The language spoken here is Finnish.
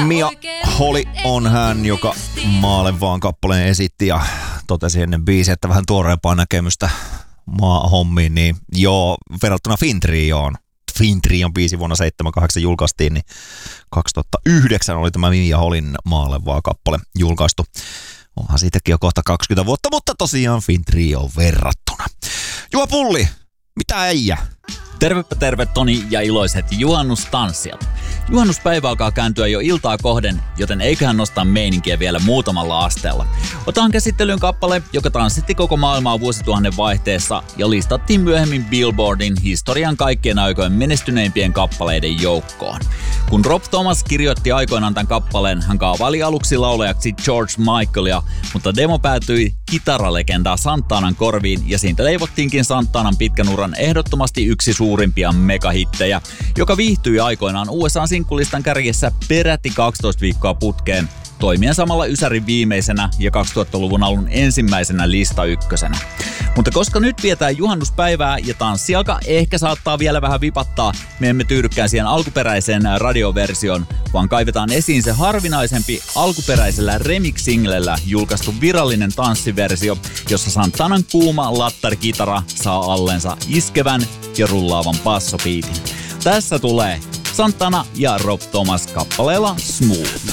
Mia Holly on hän, joka Maalle vaan kappaleen esitti ja totesi ennen biisiä, että vähän tuoreempaa näkemystä maa-hommiin, niin joo, verrattuna Fintrioon. Fintrion biisi vuonna 78 julkaistiin, niin 2009 oli tämä Mia Hollyn Maalle vaan kappale julkaistu. Onhan siitäkin jo kohta 20 vuotta, mutta tosiaan Fintrioon verrattuna. Juha Pulli, mitä äijä? Tervepä terve Toni ja iloiset juhannustanssijat. Juhannuspäivä alkaa kääntyä jo iltaa kohden, joten eiköhän nostaa meininkiä vielä muutamalla asteella. Otetaan käsittelyyn kappale, joka tanssitti koko maailmaa vuosituhannen vaihteessa ja listattiin myöhemmin Billboardin historian kaikkien aikojen menestyneimpien kappaleiden joukkoon. Kun Rob Thomas kirjoitti aikoinaan tämän kappaleen, hän kaavaili aluksi laulajaksi George Michaelia, mutta demo päätyi kitaralegendaa Santanan korviin ja siitä leivottiinkin Santanan pitkän uran ehdottomasti yksi suurimpia megahittejä, joka viihtyi aikoinaan USA-sinkkulistan kärjessä peräti 12 viikkoa putkeen, toimien samalla ysärin viimeisenä ja 2000-luvun alun ensimmäisenä listaykkösenä. Mutta koska nyt vietään juhannuspäivää ja tanssijalka ehkä saattaa vielä vähän vipattaa, me emme tyydykään siihen alkuperäiseen radioversioon, vaan kaivetaan esiin se harvinaisempi alkuperäisellä remix-singlellä julkaistu virallinen tanssiversio, jossa Santanan kuuma lattarikitara saa allensa iskevän ja rullaavan bassobiitin. Tässä tulee Santana ja Rob Thomas kappaleella Smooth.